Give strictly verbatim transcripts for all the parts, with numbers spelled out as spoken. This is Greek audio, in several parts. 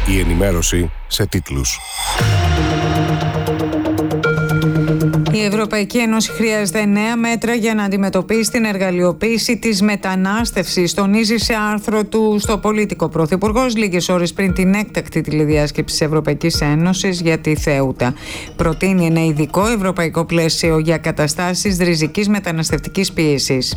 Η ενημέρωση σε τίτλους. Η Ευρωπαϊκή Ένωση χρειάζεται νέα μέτρα για να αντιμετωπίσει την εργαλειοποίηση της μετανάστευσης, τονίζει σε άρθρο του στο Πολίτικο Πρωθυπουργός λίγες ώρες πριν την έκτακτη τηλεδιάσκεψη της Ευρωπαϊκής Ένωσης για τη Θέουτα. Προτείνει ένα ειδικό ευρωπαϊκό πλαίσιο για καταστάσεις ριζικής μεταναστευτικής πίεσης.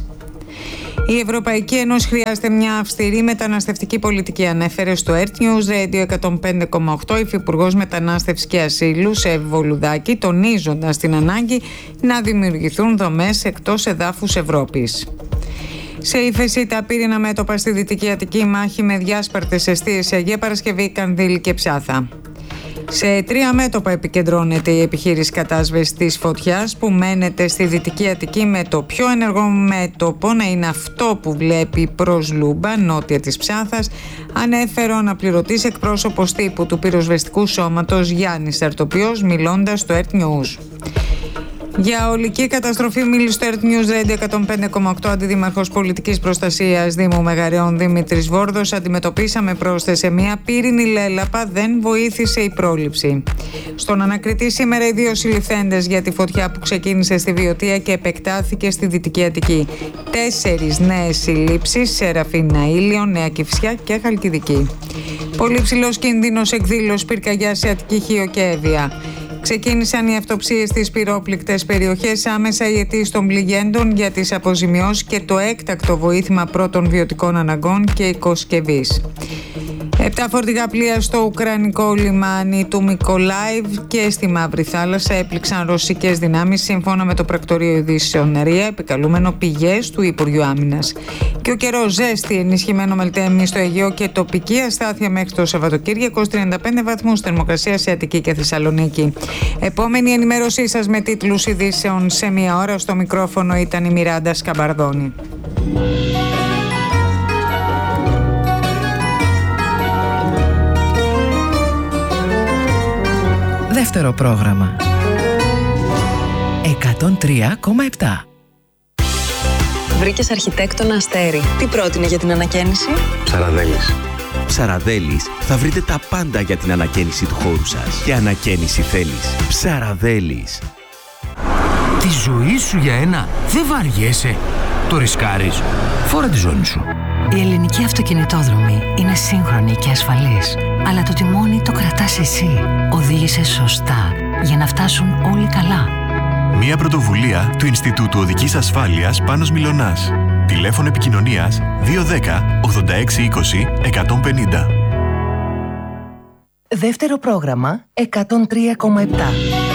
Η Ευρωπαϊκή Ένωση χρειάζεται μια αυστηρή μεταναστευτική πολιτική, ανέφερε στο Earth News Radio εκατόν πέντε κόμμα οκτώ υφυπουργός Μετανάστευσης και Ασύλου σε Βολουδάκη, τονίζοντας την ανάγκη να δημιουργηθούν δομές εκτός εδάφους Ευρώπης. Σε ύφεση τα πύρινα μέτωπα στη Δυτική Αττική, μάχη με διάσπαρτες εστίες σε Αγία Παρασκευή, Κανδύλη και Ψάθα. Σε τρία μέτωπα επικεντρώνεται η επιχείρηση κατάσβεσης της φωτιάς που μένεται στη Δυτική Αττική, με το πιο ενεργό μέτωπο να είναι αυτό που βλέπει προς Λούμπα, νότια της Ψάθας, ανέφερε ο αναπληρωτής εκπρόσωπος τύπου του πυροσβεστικού σώματος Γιάννης Αρτοπιός, μιλώντας στο Earth News. Για ολική καταστροφή μίλησε στο Earth News Radio εκατόν πέντε κόμμα οκτώ αντιδήμαρχος πολιτικής προστασίας Δήμου Μεγαρεών Δημήτρης Βόρδος. Αντιμετωπίσαμε, πρόσθεσε, μια πύρινη λέλαπα, δεν βοήθησε η πρόληψη. Στον ανακριτή σήμερα οι δύο συλληφθέντες για τη φωτιά που ξεκίνησε στη Βιωτία και επεκτάθηκε στη Δυτική Αττική. Τέσσερις νέες συλλήψεις σε Ραφίνα Ήλιον, Νέα Κηφισιά και Χαλκιδική. Πολύ ψηλός κίνδυνος εκδήλωση πυρκαγιά σε Αττική, Χίο και Εύβοια. Ξεκίνησαν οι αυτοψίες στις πυρόπληκτες περιοχές, άμεσα οι αιτίες των πληγέντων για τις αποζημιώσεις και το έκτακτο βοήθημα πρώτων βιωτικών αναγκών και οικοσκευής. Επτά φορτηγά πλοία στο ουκρανικό λιμάνι του Μικολάιβ και στη Μαύρη Θάλασσα έπληξαν ρωσικές δυνάμεις, σύμφωνα με το πρακτορείο ειδήσεων ΡΙΑ, επικαλούμενο πηγές του Υπουργείου Άμυνας. Και ο καιρός, ζέστη, ενισχυμένο μελτέμι στο Αιγαίο και τοπική αστάθεια μέχρι το Σαββατοκύριακο, τριάντα πέντε βαθμούς θερμοκρασία σε Αττική και Θεσσαλονίκη. Επόμενη ενημέρωσή σας με τίτλους ειδήσεων σε μία ώρα. Στο μικρόφωνο ήταν η Μιράντα Σκαμπαρδόνη. Δεύτερο πρόγραμμα εκατόν τρία κόμμα επτά. Βρήκες αρχιτέκτονα Αστέρι. Τι πρότεινε για την ανακαίνιση? Ψαραδέλης. Ψαραδέλης, θα βρείτε τα πάντα για την ανακαίνιση του χώρου σας. Και ανακαίνιση θέλεις. Ψαραδέλης. Τη ζωή σου για ένα δεν βαριέσαι. Το ρισκάρεις. Φόρα τη ζώνη σου. Η ελληνική αυτοκινητόδρομη είναι σύγχρονη και ασφαλής. Αλλά το τιμόνι το κρατάς εσύ. Οδήγησε σωστά για να φτάσουν όλοι καλά. Μια πρωτοβουλία του Ινστιτούτου Οδικής Ασφάλειας Πάνος Μιλωνάς. Τηλέφωνο επικοινωνίας δύο ένα μηδέν ογδόντα έξι είκοσι εκατόν πενήντα. Δεύτερο πρόγραμμα εκατόν τρία κόμμα επτά.